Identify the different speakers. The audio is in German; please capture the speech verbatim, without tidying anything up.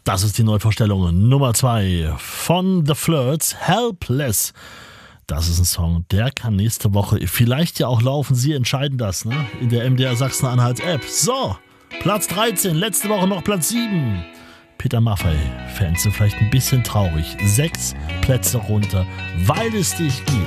Speaker 1: Das ist die Neuvorstellung Nummer zwei von The Flirts, Helpless. Das ist ein Song, der kann nächste Woche vielleicht ja auch laufen. Sie entscheiden das, ne? In der M D R Sachsen-Anhalt-App. So, Platz dreizehn, letzte Woche noch Platz sieben. Peter Maffay, Fans sind vielleicht ein bisschen traurig. Sechs Plätze runter, weil es dich gibt.